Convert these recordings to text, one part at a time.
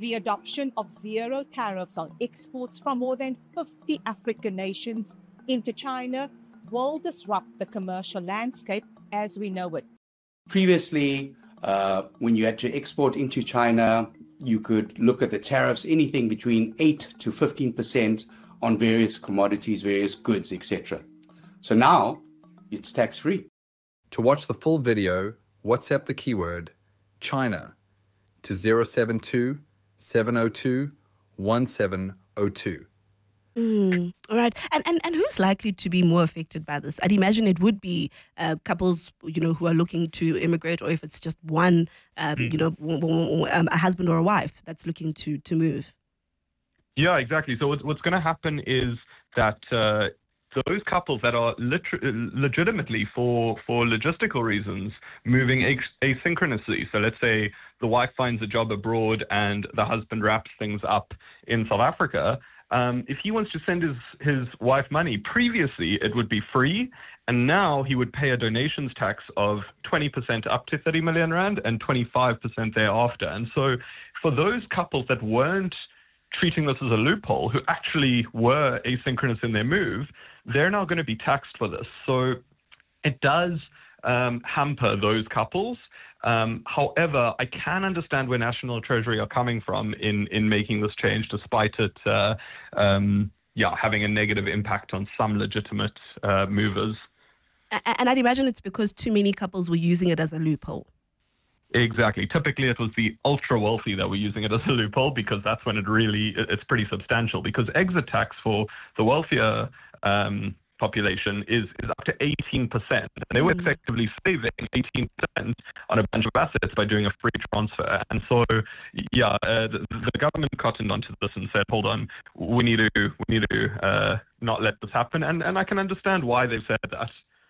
The adoption of zero tariffs on exports from more than 50 African nations into China will disrupt the commercial landscape as we know it. Previously, when you had to export into China, you could look at the tariffs, anything between 8 to 15% on various commodities, various goods, etc. So now it's tax-free. To watch the full video, WhatsApp the keyword China to 072 702 1702. All right. And who's likely to be more affected by this? I'd imagine it would be couples, who are looking to immigrate, or if it's just one, a husband or a wife that's looking to move. Yeah, exactly. So what's going to happen is that those couples that are legitimately for logistical reasons moving asynchronously. So let's say the wife finds a job abroad and the husband wraps things up in South Africa. If he wants to send his wife money, previously it would be free, and now he would pay a donations tax of 20% up to 30 million rand and 25% thereafter. And so for those couples that weren't treating this as a loophole, who actually were asynchronous in their move, they're now going to be taxed for this. So it does hamper those couples. However, I can understand where National Treasury are coming from in making this change, despite it having a negative impact on some legitimate movers. And I'd imagine it's because too many couples were using it as a loophole. Exactly. Typically, it was the ultra wealthy that were using it as a loophole, because that's when it's pretty substantial. Because exit tax for the wealthier population is up to 18%. And they were effectively saving 18% on a bunch of assets by doing a free transfer. And so, the government cottoned onto this and said, hold on, we need to not let this happen. And I can understand why they've said that.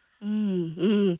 I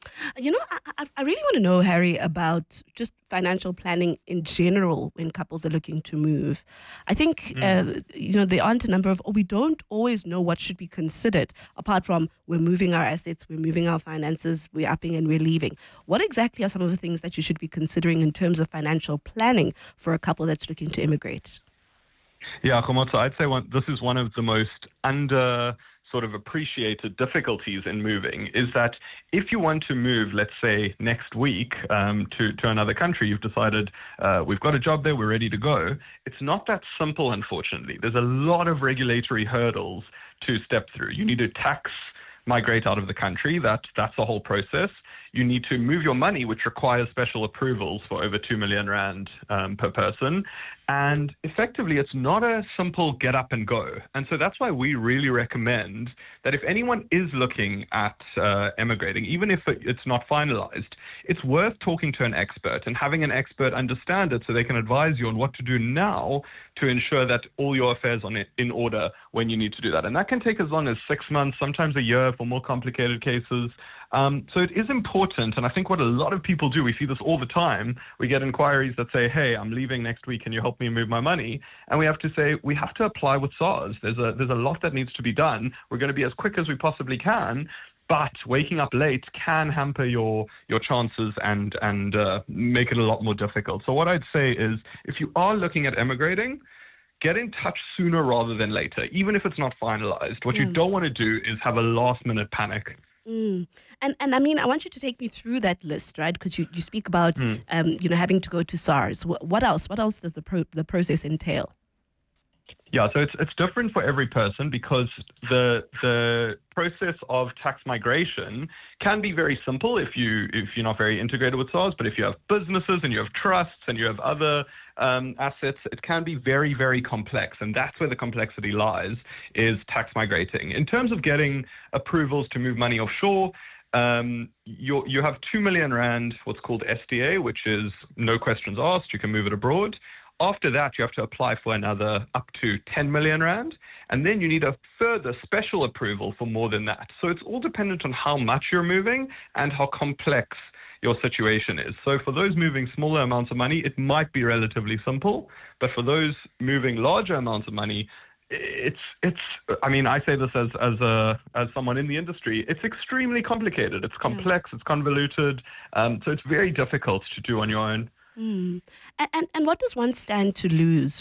really want to know, Harry, about just financial planning in general when couples are looking to move. I think, there aren't a number of, we don't always know what should be considered, apart from we're moving our assets, we're moving our finances, we're upping and we're leaving. What exactly are some of the things that you should be considering in terms of financial planning for a couple that's looking to immigrate? Yeah, Khomotso, I'd say this is one of the most sort of appreciated difficulties in moving, is that if you want to move, let's say next week to another country, you've decided we've got a job there, we're ready to go. It's not that simple, unfortunately. There's a lot of regulatory hurdles to step through. You need to tax migrate out of the country. That's the whole process. You need to move your money, which requires special approvals for over 2 million rand per person. And effectively, it's not a simple get up and go. And so that's why we really recommend that if anyone is looking at emigrating, even if it's not finalized, it's worth talking to an expert and having an expert understand it so they can advise you on what to do now to ensure that all your affairs are in order when you need to do that. And that can take as long as 6 months, sometimes a year for more complicated cases. So it is important, and I think what a lot of people do, we see this all the time, we get inquiries that say, hey, I'm leaving next week, can you help me move my money? And we have to say, we have to apply with SARS. There's a lot that needs to be done. We're going to be as quick as we possibly can, but waking up late can hamper your chances and make it a lot more difficult. So what I'd say is, if you are looking at emigrating, get in touch sooner rather than later, even if it's not finalized. What you don't want to do is have a last-minute panic. And I mean, I want you to take me through that list, right? Because you speak about, having to go to SARS. What else? What else does the process entail? Yeah, so it's different for every person, because the process of tax migration can be very simple if you're not very integrated with SARS. But if you have businesses and you have trusts and you have other assets, it can be very, very complex. And that's where the complexity lies, is tax migrating. In terms of getting approvals to move money offshore, you have 2 million rand, what's called SDA, which is no questions asked, you can move it abroad. After that, you have to apply for another up to 10 million rand, and then you need a further special approval for more than that. So it's all dependent on how much you're moving and how complex your situation is. So for those moving smaller amounts of money, it might be relatively simple, but for those moving larger amounts of money, I say this as someone in the industry, it's extremely complicated. It's complex, it's convoluted, so it's very difficult to do on your own. And what does one stand to lose